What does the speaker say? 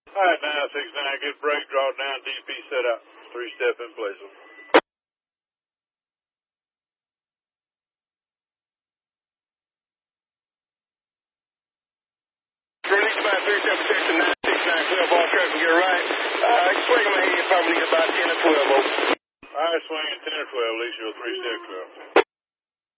All right, 969, get brake, draw down, DP set out. 3-step in place. Release about 3-step protection, 969, clear ball traffic, you're right. Swing them ahead, probably need about 10 or 12 over. All right, swinging 10 or 12, Alicia, 3-step clear.